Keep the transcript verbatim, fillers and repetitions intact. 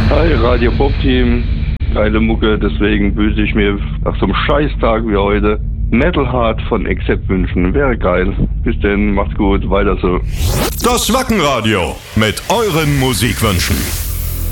Hi, Radio Pop Team. Geile Mucke, deswegen wünsche ich mir nach so einem Scheißtag wie heute Metal Heart von Accept wünschen. Wäre geil. Bis denn, macht's gut, weiter so. Das Wackenradio mit euren Musikwünschen.